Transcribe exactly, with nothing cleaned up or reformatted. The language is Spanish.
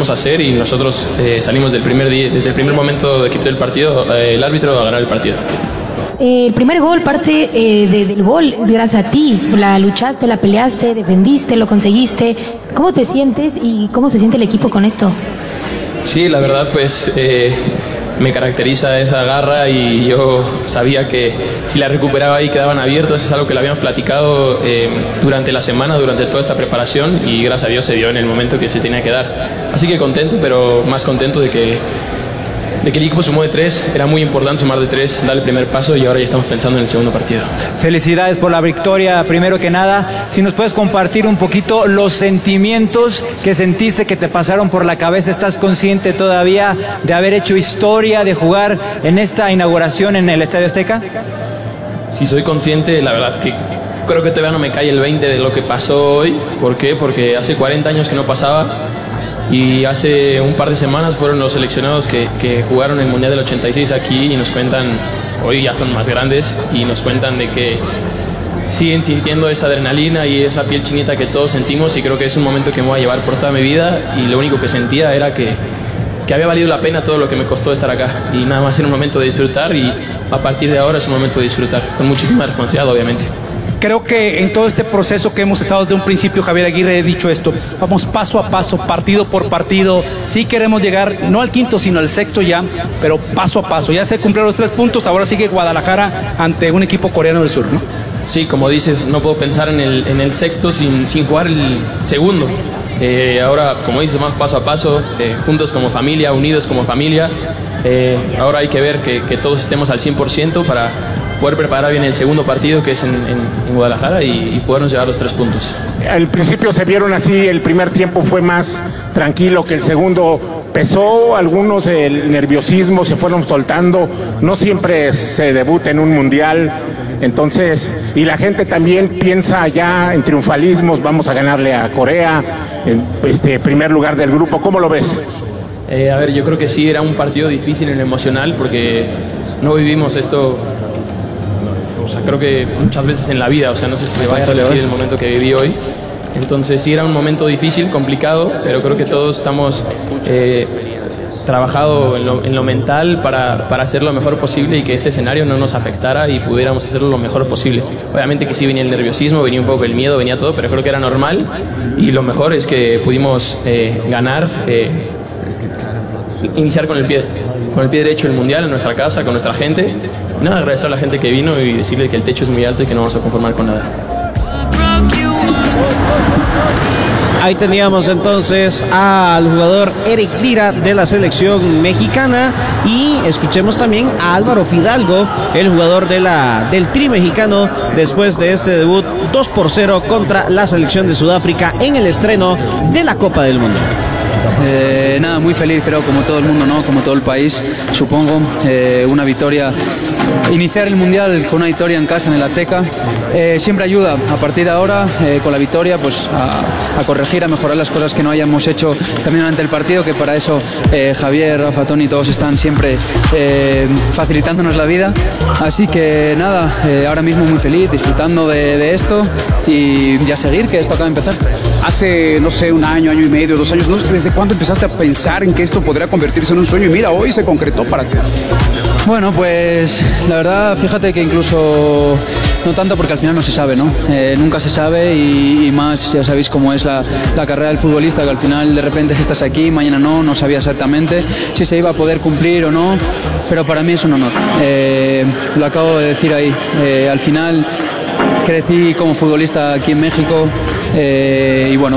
pudimos hacer y nosotros eh, salimos del primer día, desde el primer momento de equipo del partido, eh, el árbitro a ganar el partido. Eh, el primer gol, parte eh, de, del gol, es gracias a ti. La luchaste, la peleaste, defendiste, lo conseguiste. ¿Cómo te sientes y cómo se siente el equipo con esto? Sí, la verdad, pues eh, me caracteriza esa garra y yo sabía que si la recuperaba ahí quedaban abiertos. Es algo que lo habíamos platicado eh, durante la semana, durante toda esta preparación, y gracias a Dios se dio en el momento que se tenía que dar. Así que contento, pero más contento de que de que el equipo sumó de tres. Era muy importante sumar de tres, dar el primer paso, y ahora ya estamos pensando en el segundo partido. Felicidades por la victoria, primero que nada. Si nos puedes compartir un poquito los sentimientos que sentiste, que te pasaron por la cabeza. ¿Estás consciente todavía de haber hecho historia, de jugar en esta inauguración en el Estadio Azteca? Sí, soy consciente, la verdad que creo que todavía no me cae el veinte de lo que pasó hoy. ¿Por qué? Porque hace cuarenta años que no pasaba. Y hace un par de semanas fueron los seleccionados que, que jugaron el Mundial del ochenta y seis aquí, y nos cuentan, hoy ya son más grandes, y nos cuentan de que siguen sintiendo esa adrenalina y esa piel chinita que todos sentimos, y creo que es un momento que me voy a llevar por toda mi vida, y lo único que sentía era que, que había valido la pena todo lo que me costó estar acá, y nada más era un momento de disfrutar, y a partir de ahora es un momento de disfrutar, con muchísima responsabilidad, obviamente. Creo que en todo este proceso que hemos estado desde un principio, Javier Aguirre, he dicho esto, vamos paso a paso, partido por partido. Sí queremos llegar, no al quinto, sino al sexto ya, pero paso a paso. Ya se cumplieron los tres puntos, ahora sigue Guadalajara ante un equipo coreano del sur, ¿no? Sí, como dices, no puedo pensar en el, en el sexto sin, sin jugar el segundo. Eh, ahora, como dices, vamos paso a paso, eh, juntos como familia, unidos como familia. Eh, ahora hay que ver que, que todos estemos al cien por ciento para poder preparar bien el segundo partido, que es en, en, en Guadalajara, y, y podernos llevar los tres puntos. Al principio se vieron así, el primer tiempo fue más tranquilo que el segundo. Pesó algunos el nerviosismo, se fueron soltando. No siempre se debuta en un mundial. Entonces, y la gente también piensa ya en triunfalismos, vamos a ganarle a Corea, en este primer lugar del grupo. ¿Cómo lo ves? Eh, a ver, yo creo que sí, era un partido difícil en lo emocional, porque no vivimos esto, o sea, creo que muchas veces en la vida, o sea, no sé si se va a repetir el momento que viví hoy. Entonces sí, era un momento difícil, complicado, pero creo que todos estamos eh, trabajado en lo, en lo mental para, para hacer lo mejor posible y que este escenario no nos afectara y pudiéramos hacerlo lo mejor posible. Obviamente que sí venía el nerviosismo, venía un poco el miedo, venía todo, pero creo que era normal, y lo mejor es que pudimos eh, ganar, eh, iniciar con el pie, con el pie derecho el Mundial en nuestra casa, con nuestra gente. Nada, agradecer a la gente que vino y decirle que el techo es muy alto y que no vamos a conformar con nada. Ahí teníamos entonces al jugador Eric Lira de la selección mexicana, y escuchemos también a Álvaro Fidalgo, el jugador de la, del Tri mexicano, después de este debut dos por cero contra la selección de Sudáfrica en el estreno de la Copa del Mundo. Eh, nada, muy feliz, creo, como todo el mundo, ¿no? Como todo el país, supongo. Eh, una victoria, iniciar el Mundial con una victoria en casa en el Azteca, eh, siempre ayuda. A partir de ahora, eh, con la victoria, pues a, a corregir, a mejorar las cosas que no hayamos hecho también durante el partido, que para eso eh, Javier, Rafa, Toni, todos están siempre eh, facilitándonos la vida. Así que nada, eh, ahora mismo muy feliz, disfrutando de, de esto, y ya seguir, que esto acaba de empezar. Hace, no sé, un año, año y medio, dos años, no sé, ¿desde cuándo empezaste a pensar en que esto podría convertirse en un sueño? Y mira, hoy se concretó para ti. Bueno, pues la verdad, fíjate que incluso no tanto, porque al final no se sabe, ¿no? Eh, nunca se sabe, y, y más, ya sabéis cómo es la, la carrera del futbolista, que al final de repente estás aquí, mañana no, no sabía exactamente si se iba a poder cumplir o no, pero para mí es un honor. Eh, lo acabo de decir ahí, eh, al final crecí como futbolista aquí en México, eh, y bueno,